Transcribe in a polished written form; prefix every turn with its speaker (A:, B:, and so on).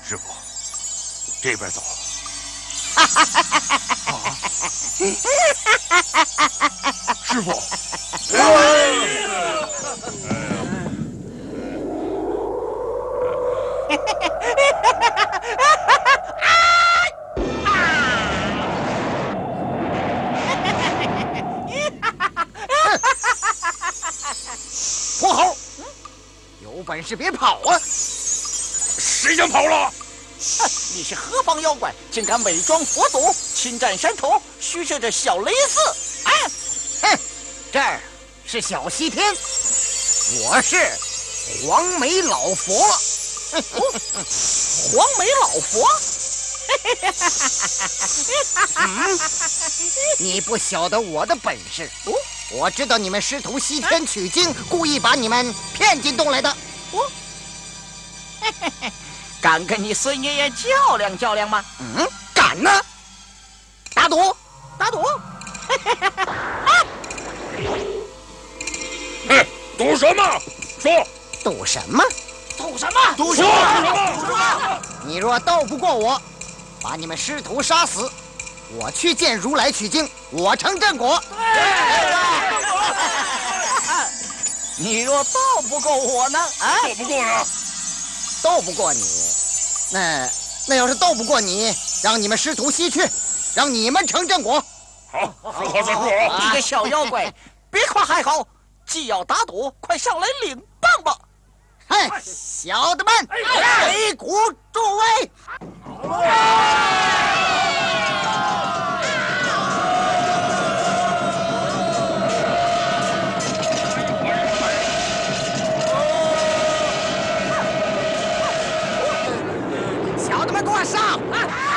A: 师傅，这边走。师傅，
B: 泼猴，有本事别跑啊！
A: 谁先跑了？
C: 你是何方妖怪，竟敢伪装佛祖，侵占山头，虚设着小雷寺？啊！
B: 哼，这儿是小西天，我是黄眉老佛。
C: 黄眉老佛？
B: 你不晓得我的本事。我知道你们师徒西天取经，故意把你们骗进洞来的。
C: 敢跟你孙爷爷较量较量吗？
B: 敢呢！打赌，
C: 打赌！
A: 赌什么？说。
B: 赌什么？
C: 赌什么？
A: 赌什么？
C: 赌什么？
B: 你若斗不过我，把你们师徒杀死，我去见如来取经，我成正果。
C: 你若斗不过我呢？啊，
A: 斗不过呢？
B: 斗不过你，那要是斗不过你，让你们师徒西去，让你们成正果。
A: 好，说好再说啊！
C: 你个小妖怪，别夸还好，既要打赌，快上来领棒吧！
B: 嗨，小的们，擂鼓助威！小的们，给我上！